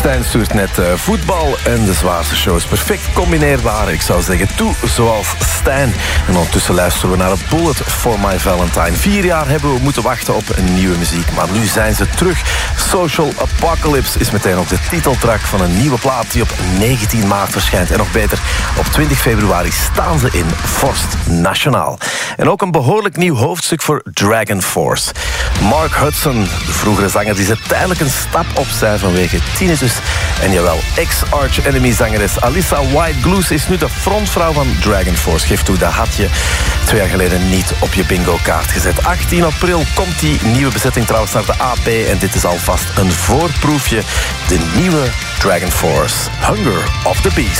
Stijn stuurt net voetbal en de zwaarste show is perfect combineerbaar. Ik zou zeggen, toe zoals Stijn. En ondertussen luisteren we naar A Bullet for My Valentine. 4 jaar hebben we moeten wachten op een nieuwe muziek, maar nu zijn ze terug. Social Apocalypse is meteen ook de titeltrack van een nieuwe plaat die op 19 maart verschijnt. En nog beter, op 20 februari staan ze in Forst Nationaal. En ook een behoorlijk nieuw hoofdstuk voor Dragon Force. Mark Hudson, de vroegere zanger, die zet tijdelijk een stap opzij vanwege tinnitus. En jawel, ex-Arch Enemy-zangeres Alyssa White-Gloos is nu de frontvrouw van Dragon Force. Geef toe, dat had je 2 jaar geleden niet op je bingo-kaart gezet. 18 april komt die nieuwe bezetting trouwens naar de AP. En dit is alvast een voorproefje. De nieuwe Dragon Force, Hunger of the Beast.